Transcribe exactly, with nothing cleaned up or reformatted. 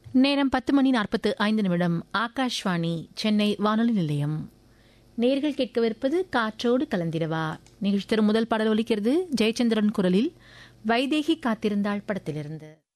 நேரம் பத்து மணி நாற்பத்து ஐந்து நிமிடம். ஆகாஷ்வாணி சென்னை வானொலி நிலையம். நேர்கள் கேட்கவிருப்பது காற்றோடு கலந்திரவா நிகழ்ச்சி. தரும் முதல் பாடல் ஒலிக்கிறது ஜெயச்சந்திரன் குரலில் வைதேகி காத்திருந்தாள் படத்திலிருந்து.